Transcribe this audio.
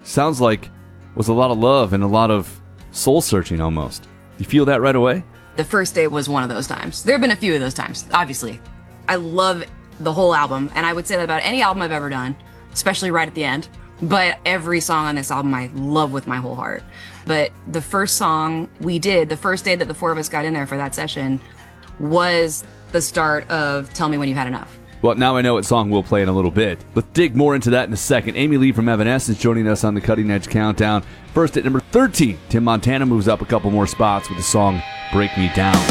sounds like was a lot of love and a lot of soul searching almost. You feel that right away? The first day was one of those times. There have been a few of those times, obviously. I love the whole album, and I would say that about any album I've ever done, especially right at the end. But every song on this album I love with my whole heart. But the first song we did, the first day that the four of us got in there for that session, was the start of Tell Me When You've Had Enough. Well, now I know what song we'll play in a little bit. Let's dig more into that in a second. Amy Lee from Evanescence joining us on the Cutting Edge Countdown. First at number 13, Tim Montana moves up a couple more spots with the song Break Me Down.